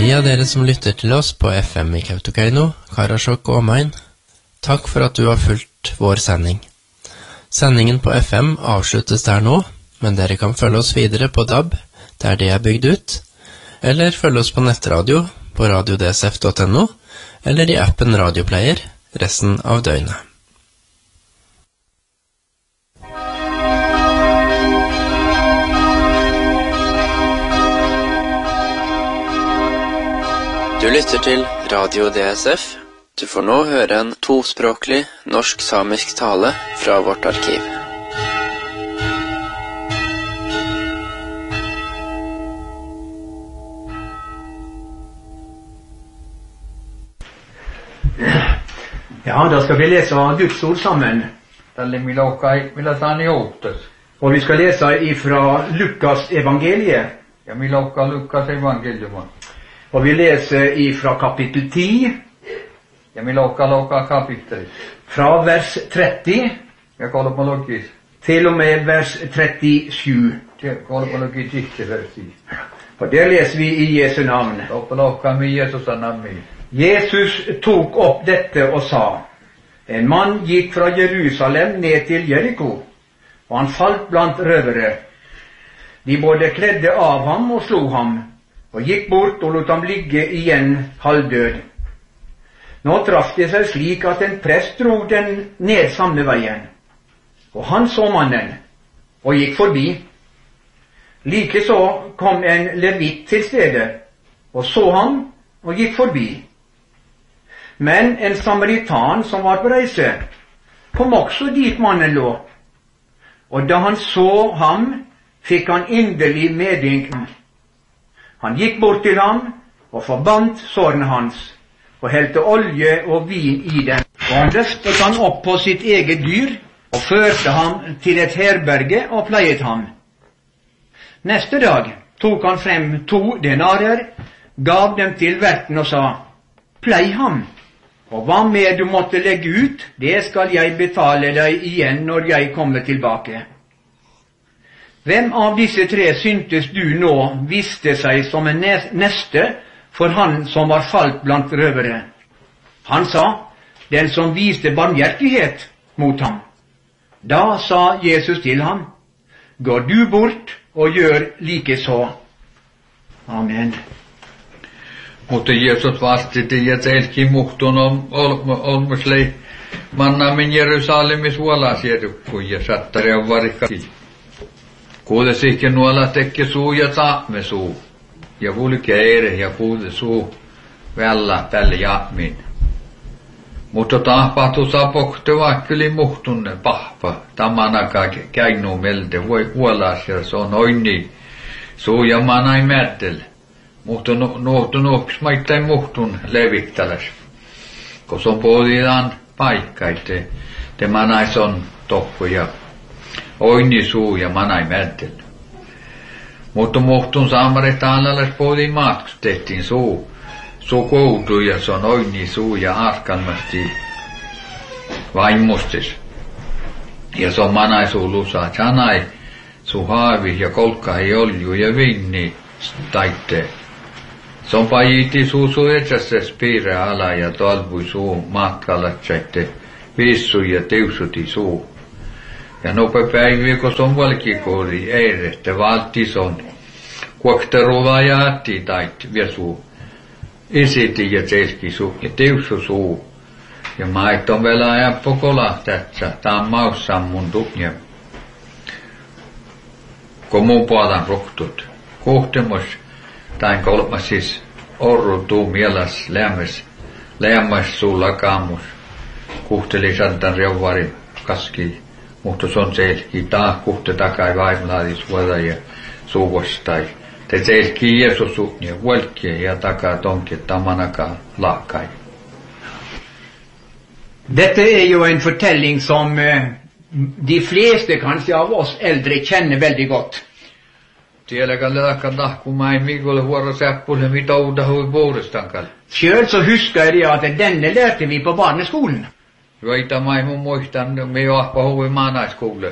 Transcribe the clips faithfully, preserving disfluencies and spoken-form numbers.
de av dere som lytter til oss på F M i Kautokeino, Karasjok og omegn, takk for at du har fulgt vår sending. Sendingen på F M avsluttes der nå, men dere kan følge oss videre på D A B, der det er bygd ut, eller følge oss på nettradio på radio d s f punktum n o, eller i appen Radioplayer resten av døgnet. Du lytter til Radio D S F. Du får nå høre en tospråklig norsk-samisk tale fra vårt arkiv. Ja, da skal vi lese Guds ord sammen. Og vi skal lese ifra Lukas evangeliet. Og vi leser ifra kapittel ti, fra vers tretti til og med vers trettisju. Og der leser vi i Jesu navn. Jesus tok opp dette og sa: En mann gikk fra Jerusalem ned til Jericho, og han falt blant røvere. De både kledde av ham og slo ham, og gikk bort og lot ham ligge igjen halvdød. Nå traff det seg slik at en prest drog den ned samme veien, og han så mannen, og gikk forbi. Likeså kom en levit til stedet, og så ham, og gikk forbi. Men en samaritan som var på reise, kom også dit mannen lå, og da han så ham, fikk han inderlig medynk. Han gikk bort til ham og forbandt sårene hans, og helte olje og vin i dem. Og han løftet han opp på sitt eget dyr, og førte ham til et herberge og pleiet ham. Neste dag tok han frem to denarer, gav dem til verten og sa: Plei ham, og hva mer du måtte legge ut, det skal jeg betale deg igjen når jeg kommer tilbake. Hvem av disse tre syntes du nå viste seg som en neste for han som var falt blant røvere? Han sa: Den som viste barmhjertighet mot ham. Da sa Jesus til ham: Gå du bort og gjør like så. Amen. Mutta Jeesus vastasi ja selki muhtun olmuslei manna min Jerusalemis vuolasiedu ja sattari on varikki. Kuude sikke nuola tekke suu ja saamme suu ja vulke eire ja kuude suu vällä tälle jamin. Mutta tahpahtu sapokte vaikkeli muhtunne pahpa tamanaka käinu melde voi vuolas ja se on oinni suu ja manai määttel. Mutta nuohtu nuoks maittain muhtun leviktäläs. Kos on puhutaan paikkaitte, te manais on tohku ja oinni suu ja manai määttel. Mutta muhtun saamarittaalalas puhutiin maatkus tehtiin suu. Suu koutu ja se on oinni suu ja askalmasti vaimustis. Ja se on manai suu lusa chanai, suu haavi ja kolkkahi olju ja vinni taitte. Se on pajiti suu suu etsässäs piirre ala ja tolpui suu matkalatsaitte vissu ja teusuti suu. Ja nope päiviä, kun se on valkikoori eirehte valtis on kuokteruva ja atti taitti viesuu. Isiti ja teiski suu ja teusu suu. Ja mait on vielä ajan pokola tätsä, tää on maussaan mun tukne. Kun mun puolan rohtut. Kohtemus tain kolmas siis orru tuu mielas lämmes, lämmes sulla kaamus. Kuhteli santan reuvari kaski, mutta se on selki taa kuhte takai vaimlaadis vuoda ja suvostai. Te selki Jeesus ja vuolkia ja takaa tonki tamanakaan laakai. Dette er jo en fortelling som uh, de fleste kanskje av oss eldre kjenner veldig godt. Tiedäkään leakka kun mä ei mikolle huora säppulle mitä ouda hui puudestankaan. Sjøl så husker jeg at denne lærte vi på barneskolen. Joita mä ei mun muistan, me jo ahpa hui maanaiskoulas.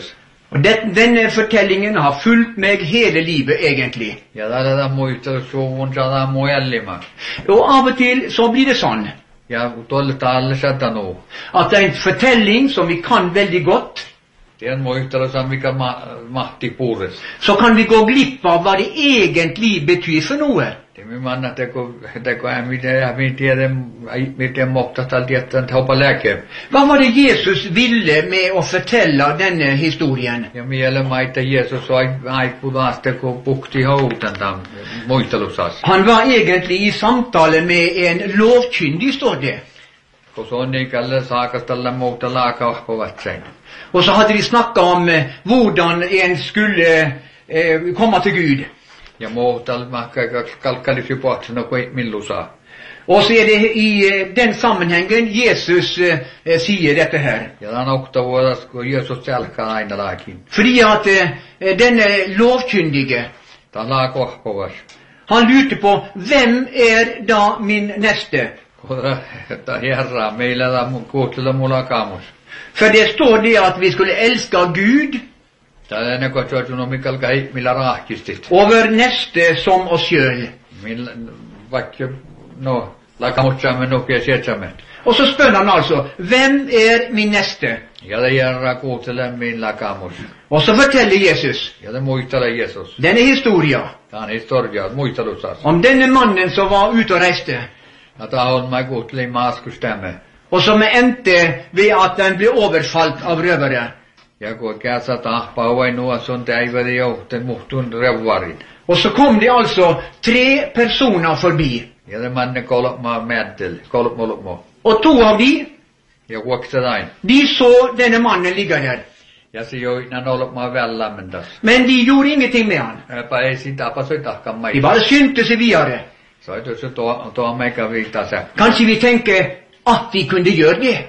Og den, denne fortellingen har fulgt meg hele livet, egentlig. Ja tätä muista suvun sada muellima. Og av og til så blir det sånn Ja tolle talle satanu. at det er en fortelling som vi kan veldig godt, Tien muistella san mikä ma, mahti puures. så kan vi gå glipp av hva det egentlig betyr for noe. Timi manna teko teko ei miten ja miten miten mokta tal tietän taupa lääke. Hva var det Jesus ville med å fortelle denne historien? Ja mielema että Jeesus ai ai pudaste ko pukti houtan tam muistelusas. Han var egentlig i samtale med en lovkyndig, står det. Ko sonni kalle saakastalla muuta laakauhpovat sen. Og så hadde de snakket om eh, hvordan en skulle eh, komme til Gud. Ja muutal mahka kalkalisi puatsena kuin millusa. Og så er det i eh, den sammenhengen Jesus eh, eh, sier dette her. Ja tämän oktavuodas kun Jeesus selkää aina laakin. Fordi at eh, denne lovkyndige, Tämä laakohpovas. han lurte på, hvem er da min neste? Kodra, että herra, meillä on kuuttele mulla kamus. For det står det at vi skulle elske Gud Täällä ennen kuin tuotu mikal kai millä rahkistit. over neste som oss sjøl. Millä vaikka no lakamutsamme nukia sietsämme. Og så spør han altså, hvem er min neste? Ja det herra kuuttele min lakamus. Og så forteller Jesus Ja det muistele Jeesus. denne historia Tämä on historia, muistelussas. om denne mannen som var ute og reiste, Ja tämä on mä kuutteli maaskustämme. og som endte ved at den ble overfalt av røvere. Ja kun käsä tahpaa vai nuo sun täivä johten muhtun revvarin. Og så kom det altså tre personer forbi, Ja det manne kolma mättel, kolmolmo. og to av de, Ja kuokse dain. de så denne mannen ligge der. Ja se joina olma vällämmendas. Men de gjorde ingenting med han. Epä ei sitä pasötahkan De mai. bare skyndte seg videre. Så ei tuossa tuo tuo meikä viittaa se. Kanskje vi tenker at vi kunne gjøre det.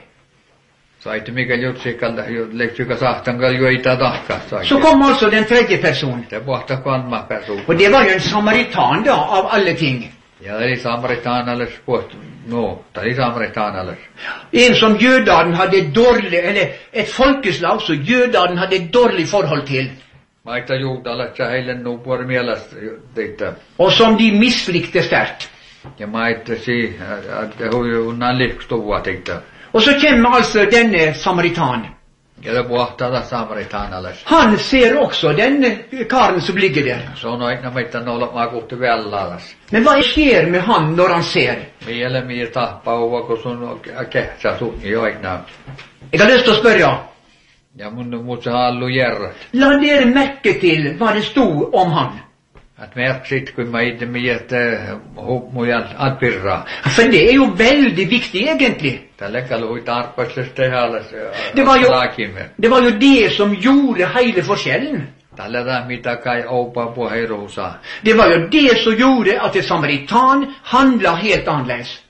Så ei mikä jutsi kalda leksyka sahtan kal joita tahka. Så kom altså den tredje personen. Det pohta kanma persu. Og det var jo en samaritan da, av alle ting. Ja det är samaritaanalles poht. No, det är samaritaanalles. En som jødene hadde dårlig, eller et folkeslag som jødene hadde et dårlig forhold til. Maita juutalle sä heille nu puoli mielessä teitä. Og som de mislikte sterkt. Ja maita si että hui nallikstuvaa teitä. Og så kommer altså denne samaritan. Ja det pohtaa samaritaanalles. Han ser også denne karen som ligger der. Se on aina meitä nolla maakuhti vällaalas. Men hva skjer med han når han ser? Miele mie tahpauva, kun sun kehtsä sun joina. Jeg har lyst til å spørre, Ja mun muutsa hallu järrat. la dere merke til hva det stod om han. Att merksit, kun mä itse miet hupmujan atpirraa. For det er jo veldig viktig egentlig. Tällä kalui tarpeeksi tehdä Det var jo, laakimme. det var jo det som gjorde hele forskjellen. Tällä tämä mitä kai oupa på heiruusaa. Det var jo det som gjorde at en samaritan handla helt annerledes.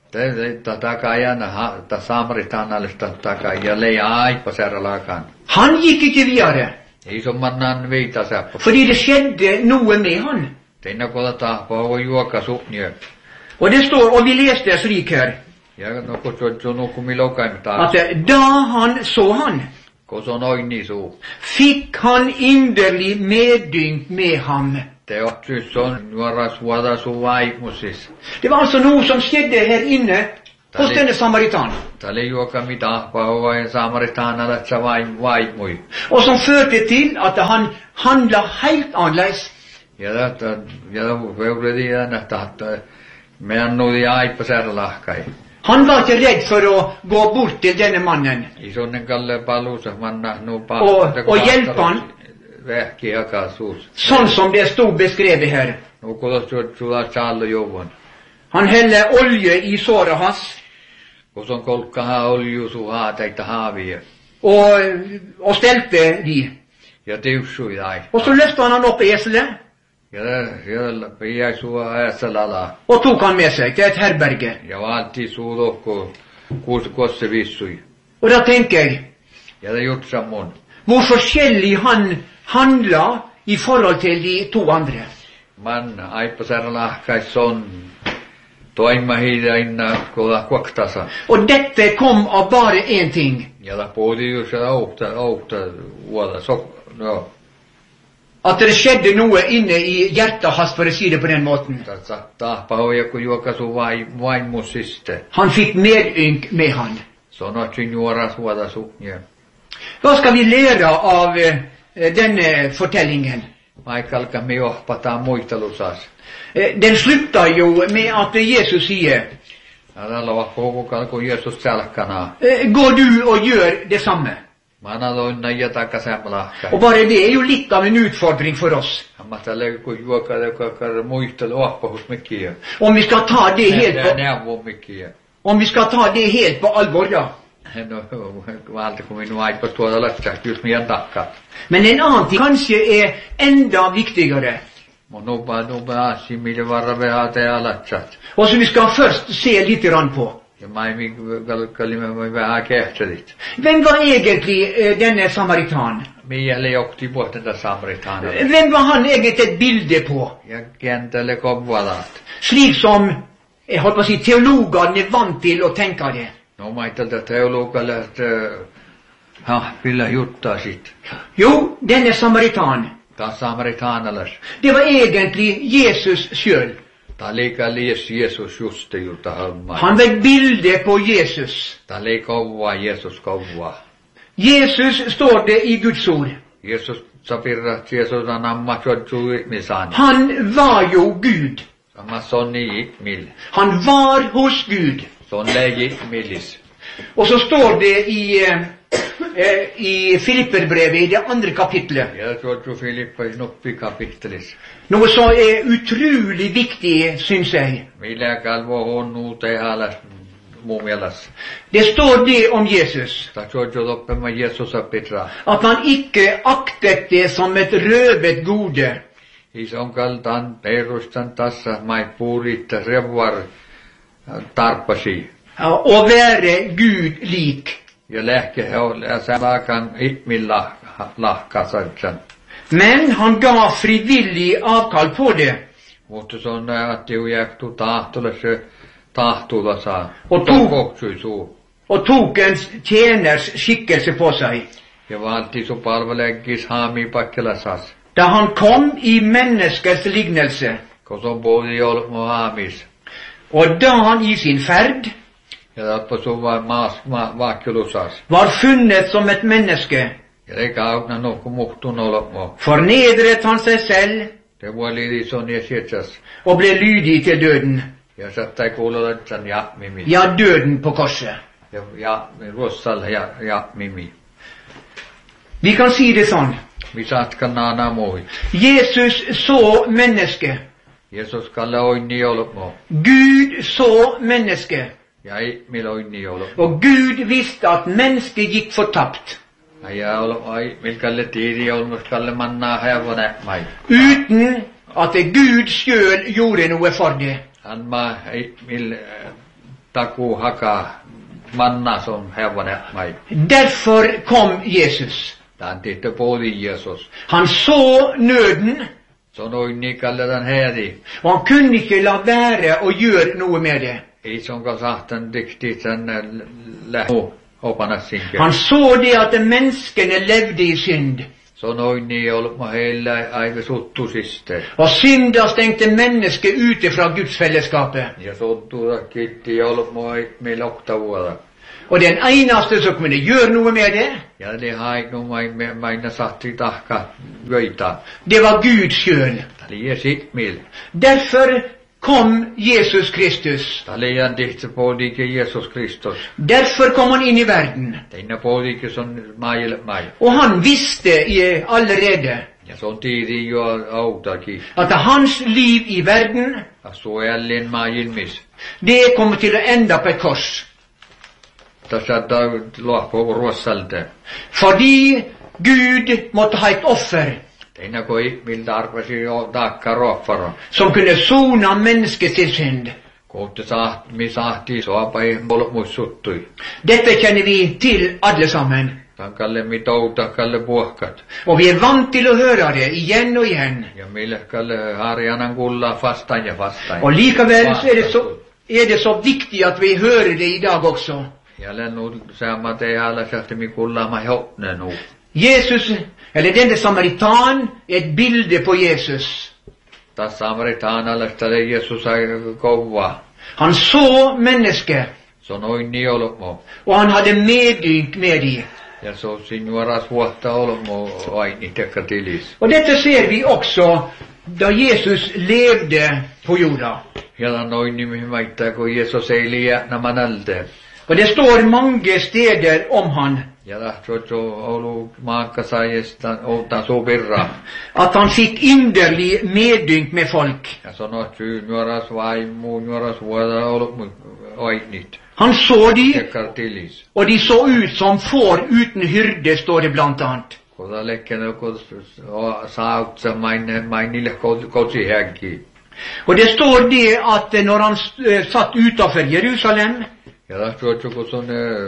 Tätä kai aina, tätä samaritaanallista takai ja leija aipa särlaakaan. Han gikk ikke videre, Isommannan viitasäppä. fordi det skjedde noe med han. Teinä koda tahpaa voi juoka supniö. Og det står, og vi leste slik her, Ja no kun se on sun kumi lokaim taas. at da han så han, Kun se on oini suu. fikk han inderlig medynk med ham. Te otsys on nuora suoda su vaimusis. Det var altså noe som skjedde her inne hos Tali- denne samaritan, Tälle juoka mitä tahpaa vai samaritaanalla sä vain vaimui. og som førte til at han handla helt annerledes. Ja tätä, ja veuredi aina tahta. Me annudi aipa särlahkai. Han var ikke redd for å gå bort til denne mannen Isonnen kalle paluusa manna nu pa. Og- og hjelpe han. Vähki jakaa suus. sånn som det stod beskrevet her. Nu kudos sulla challo jouvon. Han heller olje i såret hans, Kun on kolkkaha olju su haateita haavia. og, og stelte de. Ja tiussui ai. Og så løftet han han opp i eselet, Ja ja pia sua ääsalala. og tok han med seg til et herberge. Ja valti suudokko kuus kosse vissui. Og da tenker jeg, Ja det gjort sammon. hvor forskjellig han handla i forhold til de to andre. Man aipa särlahkai son. Toimma hiida inna koda kuoktasa. Og dette kom av bare én ting. Ja da puhuttiin just aukta, aukta vuoda, sok, no. At det skjedde noe inne i hjertet hans, for å si det på den måten. Tahpa hoja kun juokasu vai vaimu siste. Han fikk medynk med han. Sonotsin juora suoda suknia. Hva skal vi lære av eh, denne fortellingen? Maikalka me johpataan muistelusas. Eh, den slutter jo med at Jesus sier, Adalla puhukaan kun Jeesus sälkkana. eh, gå du og gjør det samme. Manaloinna jataka sämlahka. Og bare det er jo litt av en utfordring for oss. Ammatale kun juokada kakar muistelu ohpahus mikkiä. Om vi skal ta det helt Ja på, neuvo mikkiä. om vi skal ta det helt på alvor da. No, valta kun minun aipa tuoda lähtsä, just meidän takka. Men en annen ting kanskje er enda viktigere. Mun nupa nupa asi, mille varra veha tää lähtsät. Og som vi skal først se litt grann på. Ja mai mi kallimme vähän kehtselit. Hvem var egentlig eh, denne samaritan? Miehelle jokti puhtenta samritana. Hvem var han egentlig et bilde på? Ja kentälle kovvalat. Slik som, jeg holdt på å si, teologene er vant til å tenke det. No maitelta teologalle, että ha, pillä juttaa sit. Jo, denne samaritan, Taas samaritaanalas. det var egentlig Jesus selv. Tää liikaa lies Jeesus just jutta hommaa. Han var et bilde på Jesus. Tää lii kovaa Jeesus kovaa. Jesus står det i Guds ord. Jeesus sapirrat Jeesus on amma sodju ihmisaan. Han var jo Gud. Sama sonni ihmil. Han var hos Gud. Son leji ihmilis. Og så står det i, eh, eh, i Filipperbrevet i det andre kapitlet, Ja sodju Filippa nuppi kapittelis. noe som er utrolig viktig, synes jeg. Millä kalvo honnu tehalas muumialas. Det står det om Jesus, Tää sodju loppema Jeesusa pitra. at han ikke aktet det som et røvet gode, Ison kaltaan perustan tässä mai puuritta revar tarppasi. å være Gud lik. Ja lähke ja saakan ihmillä lahkasatsan. Men han ga frivillig avkall på det, Mutta se on että ju jäktu tahtolle se tahtulla saa. Og to- koksui suu. og tok en tjeners skikkelse på seg. Ja valti su palveleggis haami pakkelasas. Da han kom i menneskers lignelse, Kun se on puhuttu olmo haamis. og da han i sin ferd Ja tappa su vaan maas ma, vaakkelusas. var funnet som et menneske, Ja eikä aukna nokku muhtun olmo. fornedret han seg selv Det voi liidi son ja sietsas. og ble lydig til døden, Ja sattai kuuloletsan ja mimi. ja døden på korset. Ja, ja ruossal ja, ja mimi. Vi kan si det sånn. Vi satkan naana moi. Jesus så mennesket. Jeesus kalle oinni olmo. Gud så mennesket. Ja ihmil oinni olmo. Og Gud visste at mennesket gikk fortapt, Ja olmo ai mil kalle tiiri olmo kalle manna hevone mai. uten at Gud sjøl gjorde noe for det. Han ma ihmil taku haka manna som hevone mai. Derfor kom Jesus. Tän titte puoli Jeesus. Han så nøden, Se on oinni kalle tän heedi. og han kunne ikke la være å gjøre noe med det. Ei sonka sahtan dikti tän lähmu opanas sinke. Han så det at menneskene levde i synd, Se on oinni olmo heillä aika suttusiste. og synda stengte mennesket ute fra Guds fellesskapet. Ja suttuda kitti olmo ihmil oktavuoda. Og den eneste som kunne gjøre noe med det, Ja det haiknu mai maina sahti tahka göitä. det var Gud sjøl. Tali ja ihmil. Derfor kom Jesus Kristus. Tali ja dihtse podike Jeesus Kristus. Derfor kom han inn i verden. Teina podike son maille mai. Og han visste i, allerede Ja se on tiiri jo autaki. at hans liv i verden, Asu jälleen maajilmis. det kommer til å ende på et kors. Tässä on lohko ruossalte. Fordi Gud måtte ha et offer Teina ko ihmiltä arvasi jo taakka roffaro. som kunne sona menneskets synd. Kohta saht, mi sahti soapa ihmolmus suttui. Dette kjenner vi til alle sammen. Tan kalle mi touta kalle puhkat. Og vi er vant til å høre det igjen og igjen. Ja mille kalle harjanan kulla vastaan ja vastaan. Og likevel så er det så, er det så viktig at vi hører det i dag også. Ja lennu saama te ala sahti mi kulla ma hopne nu. Jesus Eller denne samaritan er et bilde på Jesus. Tässä Samaritanalaista Jeesus kovaa. Han så mennesket, Se on noin niin olmo. og han hadde medynk med dem. Ja se on sinuoras vuotta olmo aini tekkatilis. Og dette ser vi også da Jesus levde på jorda. Ja noin niin mihin väittää, kun Jeesus ei liiä nämä nälde. Og det står mange steder om han, Ja lähtö jo olu maankasajesta outa subirra. at han fikk inderlig medynk med folk. Ja sanoi, että sinuoras vaimu, nuoras vuotta olmo ainit. Han så de, Tekkatilis. og de så ut som får uten hyrde, står det blant annet. Kun lekkene kun sautsa maine mainille kotsi häggi. Og det står det at når han uh, satt utenfor Jerusalem, Ja lähtö jo kun son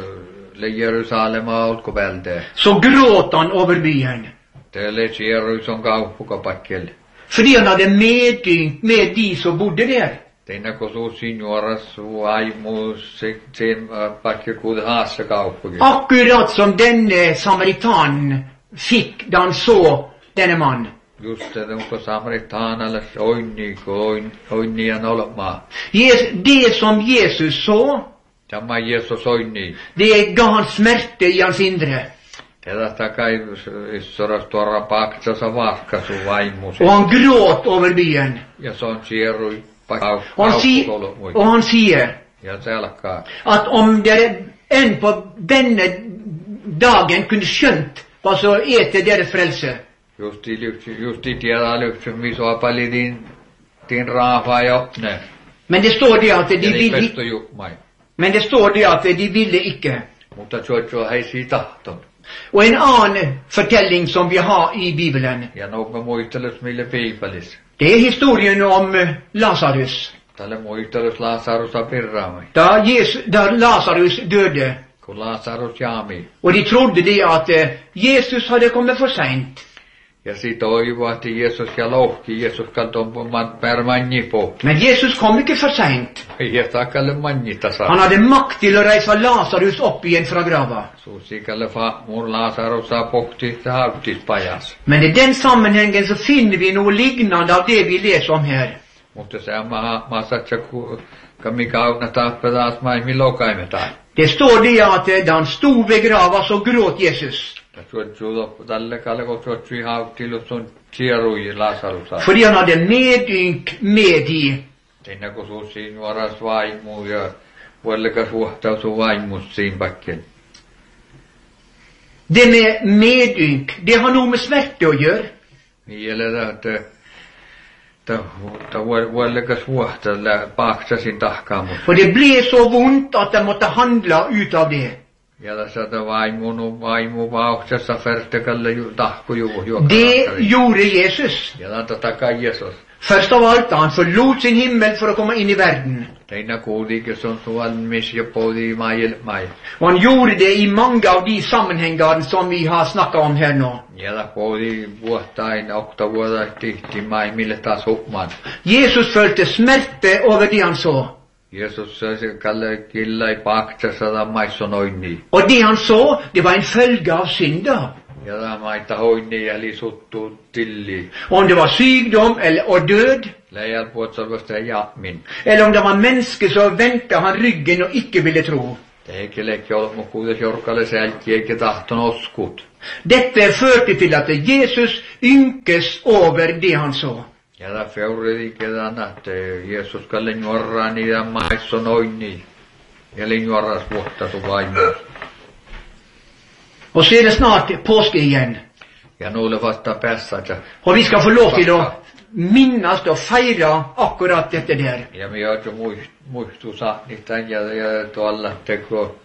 le Jerusalema ulkovälde. så gråt han over byen. Det le Jerusalem kauppukapakkel. Fordi han hadde medynk med de som bodde der. Teina kun suu signoras vaimu se se pakkel kun haassa kauppukin. Akkurat som denne samaritanen fikk da han så denne mann. Just det, onko Samaritanalle oinni koin oinnian olema. Jes- Det som Jesus så, Tämä Jeesus oinni. det ga han smerte i hans indre. Tätä takai issoras tuora paksasa vaskasu vaimu. Og han gråt over byen. Ja se on sierui Og han, si, og han sier Ja se alkaa. at om dere enn på denne dagen kunne skjønt hva så er til deres frelse, Just i lyksy, just i tiedä lyksy, missä on paljon din, din raafaa ja opne. men det står det at de Ja niin ville, pesto jukmai. men det står det at de ville ikke. Mutta Jojo hei siitä tahton. Og en annen fortelling som vi har i Bibelen, Ja no me muistelus mille piipalis. det er historien om eh, Lazarus. Tälle muistelus Lasarusa pirraamai. Da, Jesus, da Lazarus døde, Kun Lasarus jaami. og de trodde det at eh, Jesus hadde kommet for sent. Ja sit toivahti Jeesus ja lohki. Jeesus kanton man per manjipo. Men Jesus kom ikke for sent. Ja takalle manjita Han saa. hadde makt til å reise Lazarus opp igjen fra grava. Suusikalle fa mur Lasarusa pohti haavtis pajas. Men i den sammenhengen så finner vi noe lignende av det vi leser om her. Mutta se on maha maasatsa ku kamika auna tappedas mai milokaimetaan. Det står det at eh, da han sto ved grava, så gråt Jesus. Ja suotsuudo tälle kalle kun suotsui haavtilus on sierui Lasarusa. Fordi han hadde medynk med de. Siinä kun suusiin nuoras vaimu ja vuollekas vuohtautu vaimus siinä pakken. Det med medynk, det har noe med smerte å gjøre. Mieletä, että että vuollekas vuohtautu paksasin tahkaamus. For det ble så vondt at de måtte handle ut av det. Ja tässä että vaimu vaimu vauhtsassa fertekalle tahku juo Det gjorde Jesus. Ja tätä takaa Jeesus. Først av alt, han forlot sin himmel for å komme inn i verden. Teina kuulikin on suolmis ja podi mai mai. Og han gjorde det i mange av de sammenhengene som vi har snakket om her nå. Ja da podi vuotain okta vuotta tihti mai mille taas hukman. Jesus følte smerte over det han så. Jeesus se kalle killa i paksassa da maisson oinni. Og det han så, det var en følge av synda. Ja da maita hoinni ja lisuttu tilli. Om det var sykdom eller, og død, Leijal puotsavasta jamin. eller om det var mennesker som ventet han ryggen og ikke ville tro. Teikilekki olmo kuudes jorkalle selki eikä tahton oskut. Dette førte til at Jesus ynkes over det han så. Ja da feuridi kedan att Jeesus kalle nuorraani ja maisson oinni. Eli nuorras vuotta su vaimu. Og så er det snart påske igjen. Ja nulle vasta päässätä. Og vi skal få lov til å minnes og feire akkurat dette der. Ja me joutu muistu saatnitan ja, ja tuolla teko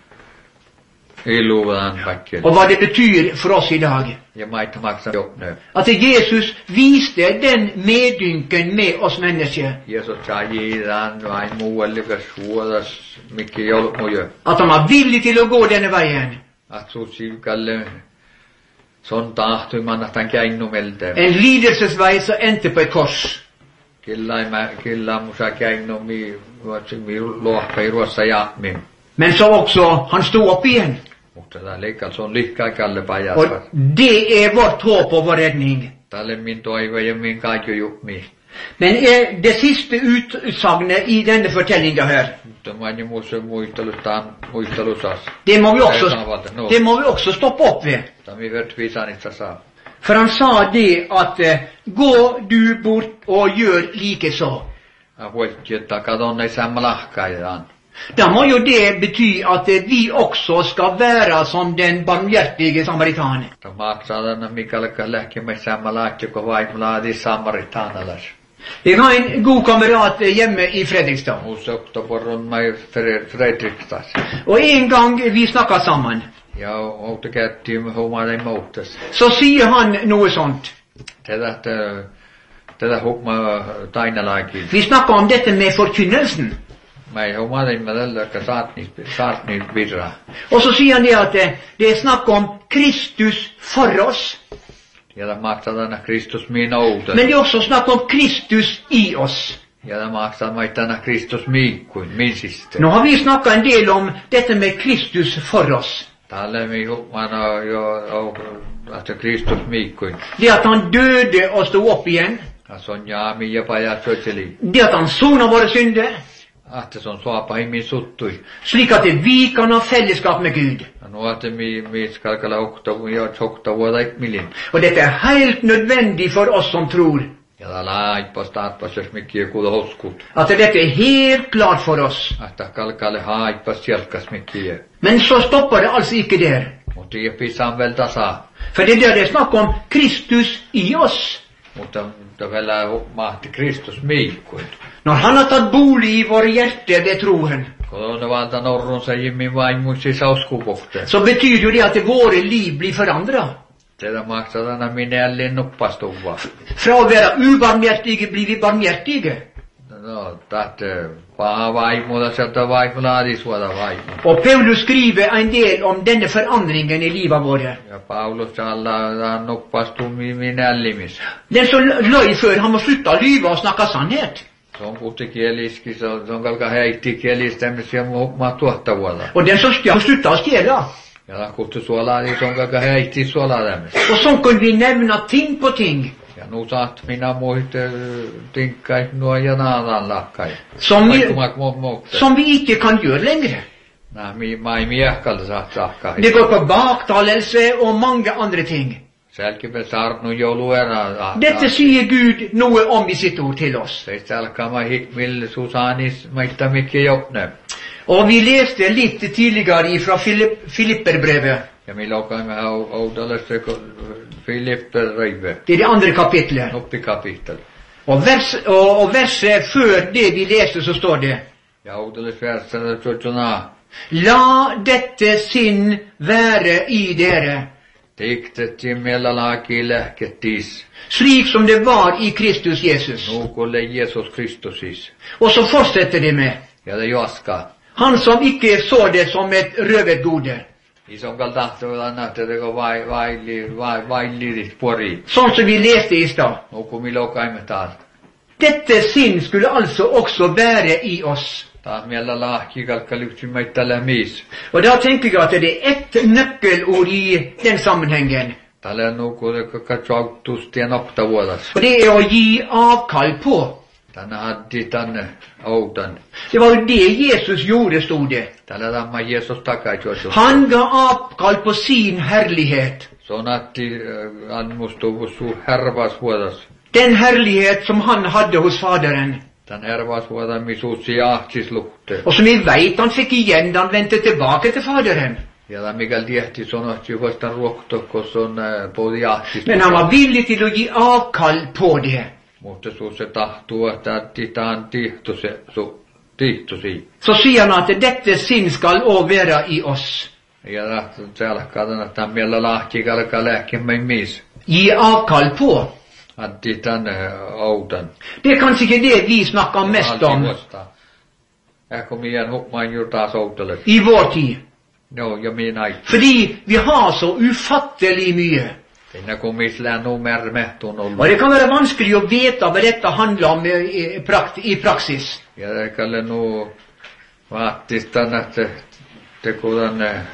iluvan pakken. Og hva det betyr for oss i dag. Ja maita maksa joknö. At Jesus viste den medynken med oss mennesker. Jeesus saa jiidan vain muuallikas huodas mikki jolmuja. At han var villig til å gå denne veien. Att susi kalle son tahtui mannahtan käinnumeltä. En lidelsesvei som endte på et kors. Killa mä killa musa käinnumi vuotsi mi luohkai ruossa jamin. Men så også, han stod opp igjen. Mutta tämä leikkaus on lihkaikalle pajat. Och det är vårt hopp och vår räddning. Tälle min toive ja min kaikki jukmi. Men är det sista utsagnet i denna förtällningen här. Mutta mä en muista muistelustaan muistelusas. Det må vi också, det må vi också stoppa upp vid. Tämä vi hört visanitsa saa. För han sa det att eh, gå du bort och gör lika så. Jag voit että katon ei samma lahkaidaan. Det må ju det bety att eh, vi också ska vara som den barmhärtige samaritan. Tämä maksaa tänne mikalka lähkemme samma lahti, kun vaimlaadi samaritaanalas. Jag har en god kamrat eh, hemma i Fredrikstad. Musokta porron mai Fredrikstas. Och en gång vi snackade samman. Ja åkte kättiin huomaade muutas. Så säger han något sånt. Tätä tätä hukma tainalaakin. Vi snackar om detta med förkynnelsen. Mä ei huomaade mä tällä ka saatni saatni virra. Och så säger han det att eh, det är snack om Kristus för oss. Ja tämä maksaa tänne Kristus min outa. Men det är också snack om Kristus i oss. Ja tämä maksaa mä tänne Kristus miikkuin, min siste. Nu har vi snackat en del om detta med Kristus för oss. Tällä mi hukmana jo att Kristus miikkuin. Det är att han döde och stod upp igen. Ja son jaami ja pajat sötseli. Det är att han sonade våra synder. Att se on suapa min suttui. Slik att vi kan ha fällskap med Gud. Ja nu att mi mi skalkala okta ja chokta vuoda millin. Och detta är helt nödvändigt för oss som tror. Ja tämä laippa startpas jos mikki kuuda hoskut. Att detta är helt klart för oss. Että kalkalle haippas sielkas mikki. Men så stoppar det alltså icke där. Mutta ei pisaan väl tasa. För det där det är snack om Kristus i oss. Mutta vielä mahti Kristus miikkuin. När han har tagit bolig i vår hjärta, det tror han. Kun on valta norrunsa jimmin vaimusi sauskupohteen. Så betyder ju det att våra liv blir förandra. Tätä maksaa tänä minällin nuppastuva. Från att vara ubarmhärtiga blir vi barmhärtiga. No, tahte paha vaimuda sieltä vaimulaadi suoda vaimu. Och Paulus skriver en del om denna förändringen i livet våra. Ja Paulus alla nuppastu minällimis. Den som löj för, han måste sluta lyva och snacka sannhet. Se on puhtikieliski, se on, se on kalka heittikielistä tämmöisiä muhmaa tuhatta vuotta. Och den som ska sluta stjäla. Ja la kutsu suolaa, niin se on kalka heitti suolaa tämmöisiä. Och så kan vi nämna ting på ting. Ja nu saat minä muiste tinkkai nuo ja naadan lakkai. Som vi, som vi inte kan göra längre. Nää mi mai miehkalta saat saakka. Det går på baktalelse och många andra ting. Selkipä saarnu jo luera. Detta säger Gud något om i sitt ord till oss. Se selkama hikmil Susanis maita mikki jopne. Och vi läste lite tidigare ifrån Filipp, Filipperbrevet. Ja mi lokaimme oudalle Filipperbrevet. Det är det andra kapitlet. Uppi kapitel. Och vers och, och verset för det vi läste så står det. Ja oudalle versene tjona. La dette sin vara i dere. Tiktet jimellä laki lähkettis. Slik som det var i Kristus Jesus. Nukulle Jesus Kristusis. Och så fortsätter det med. Ja det jaska. Han som icke såg det som ett rövet gode. Ison kaltahtoilan nähtädekö vai vaili vai vaili pori. Sånt som vi läste i stad. Nukumi lokaimme taas. Detta sin skulle alltså också vara i oss. Taas miellä lahki kalkalyksimme lämis. Och då tänker jag att det är ett nyckelord i den sammanhangen. Tällä nukulle katsoutustien okta vuodas. Och det är att ge avkall på. Tänne hade tänne outan. Det var ju det Jesus gjorde, stod det. Tällä tämä Jesus takaisin. Han gav avkall på sin härlighet. Så natti han måste så härvas vuodas. Den härlighet som han hade hos Faderen. Den härvas vuodas misuusi ahtisluhte. Och som vi vet, han fick igen, han vände tillbaka till Faderen. Ja tämä Mikael tiehti sanottiin vasta ruoktokos on podi ahtis. Men han var villig till att ge avkall på det. Mutta så se tahtuu, että titaan tihtu se su tihtusi. Så säger han att detta sin skall vara i oss. Ja lähtö selkkaatan, että meillä lahki kalka lähkemme mis. Ge avkall på. Att titaan outan. Det är kanske inte det vi snackar mest om. Ehkä mien hukmaan juuri taas outelle. I vår tid. Joo, ja minä ei. Fordi vi har så ufattelig mye. Siinä kun missään nummer mehtun ollut. Och det kan vara vanskligt att veta vad detta handlar om i, prakt, i praxis. Ja det kalle nu vaattis tänne te, te kudan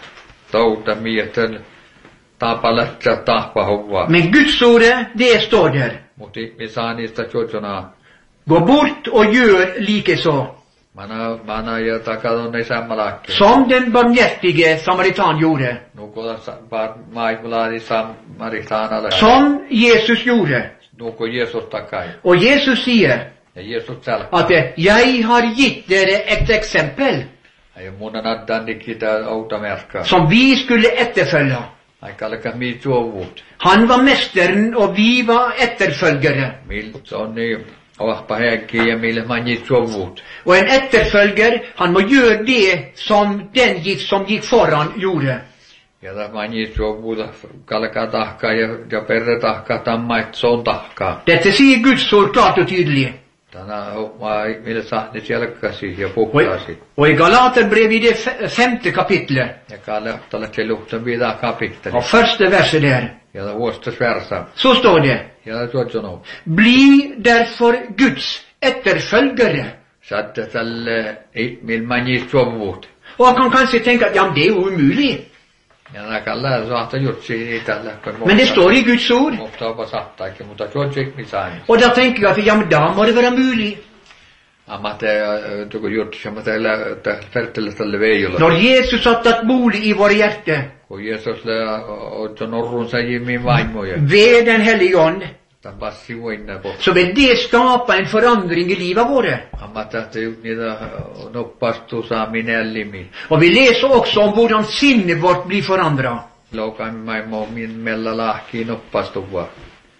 touta mieten tapalätsä tahpa hovva. Men Guds ordet, det står der. Mutta me saa niistä tjojona. Gå bort och gör likeså. Mana mana ja takadon ei sammalakki. Som den barmhärtige samaritan gjorde. Nuko var maivuladi samaritanale. Som Jesus gjorde. Nuko Jesus takai. Och Jesus säger Ja Jesus själv. att jag har gett er ett exempel Ja munan addan nikita autamärka. som vi skulle efterfölja. Aikalaka mi tuovut. Han var mästaren och vi var efterföljare. Milt onni avahpa häkki ja mille manji tuovut. Och en efterföljare, han må göra det som den gick, som gick föran gjorde. Ja ta manji tuovut kalka tahka ja ja perre tahka tammait son tahka. Detta säger Guds ord klart och tydligt. Tänä mai mille sahti selkäsi ja Och, puhtasi. och i Galaterbrevet i det f- femte kapitlet, Ja kalle ohtala teluhtan vida kapitteli. och första versen där, Ja ta vuostas versa. så står det: Ja ta tuojono. Bli därför Guds efterföljare. Satte tälle mil manji tuovut. Och man kan kanske tänka att ja, men det är omöjligt. Ja ta kalle sahta jutsi tällä kun. Men det står i Guds ord. Mutta onpa sahtakin, mutta tuojik misani. Och då tänker jag att ja, men då må det vara möjligt. Amate tuko jutsi sama tällä färtellä tälle veijolla. När Jesus har tagit bolig i våra hjärtan, Kun Jeesus le on orrun sai min vaimoja. ved den helige ande, Tämän passi voinna po. så vill det skapa en förändring i livet våra. Amata te niitä noppastu saaminen ellimi. Och vi läser också om hur sinnet vårt blir förändrat. Laukan maimo min mella lahki noppastuvaa.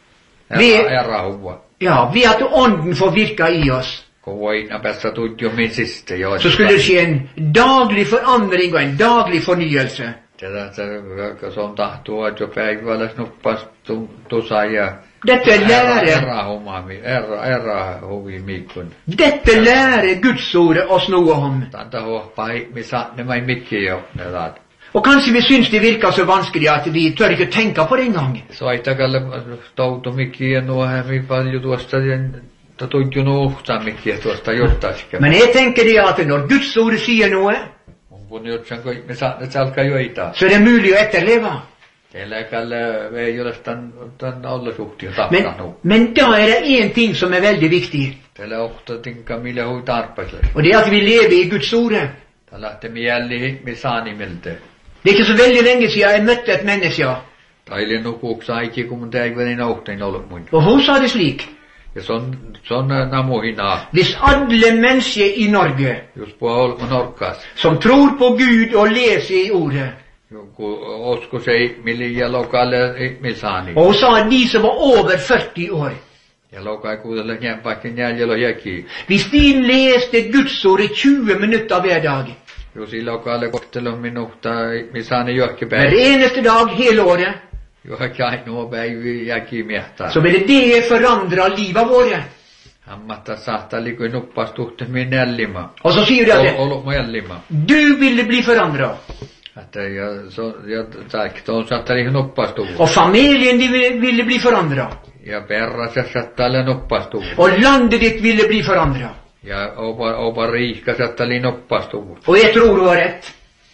Vi- Ära huvua. Ja, vi att anden får virka i oss. Kun voina päästä tuutio min siste jo. Så skulle det ske en daglig förändring och en daglig förnyelse. Tätä se on tahtua, että jo päivällä noppastu tusa ja Detta är läre. Ära homami, ära, ära huvi mikun. Detta läre Guds ord oss något om. Tanta hohpai, missä ne mai mikki jo, ne laat. Och kanske vi syns det virkar så vanskligt att vi tör inte tänka på det en gång. Soitakalle toutu mikki ja nuo hämi paljon tuosta ja tuutio nuuhtaa mikki ja tuosta jottaisikä. Men jag tänker det att när Guds ord säger något, Mun kun jotsan kun me saa, ne salka joita. så är det möjligt att efterleva. Teillä kalle ei ole tän tän olla suhtia Men, tappanut. men då är det en ting som är väldigt viktig. Teillä ohta tinka millä hui tarpeelle. Och det är att vi lever i Guds ord. Tää lähtee mieli me saani miltä. Det är inte så väldigt länge sedan jag mötte ett människa. Taille nukuuksa iki kun mun täivän ohtain ollut mun. Och hon sa det slik: Ja se on, se on namuhina. hvis alla människor i Norge Jos puhuu norkkas. som tror på Gud och läser i ordet, Joku osko se milja lokalle misaani. och hon sa att de som var över fyrtio år, Ja lokai kuudella jämpaakin jäljellä jäki. hvis de läste Guds ord i tjugo minuter hver dag, Jos i lokalle kohtelu minuutta misaani johkipäin. hver eneste dag hela året, Johki ainoa päivi jäki miehtää. så ville det förändra livet vårt. Hammatta saattaa liikui nuppastuhte min ellima. Och så säger det att Olo mun ellima. du ville bli förändrad. Että ja so ja taikto on saattaa liikui nuppastuvu. Och familjen de ville, ville bli förändrad. Ja perra se saattaa liikui nuppastuvu. Och landet ditt ville bli förändrad. Ja opa opa riikka saattaa liikui nuppastuvu. Och jag tror du har rätt.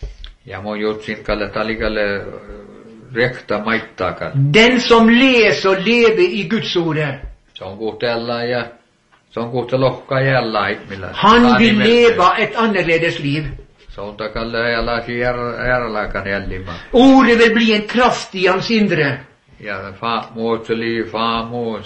Ja mun jutsin kalle talikalle rekta maittaakaan. Den som läser och lever i Guds ord, Se on kuhtella ja se on kuhte lohkaa jällä millä. han vill leva ett annorledes liv. Se on takalle jällä järlääkan jäljimä. Ordet vill bli en kraft i hans inre. Ja fa muotseli fa muos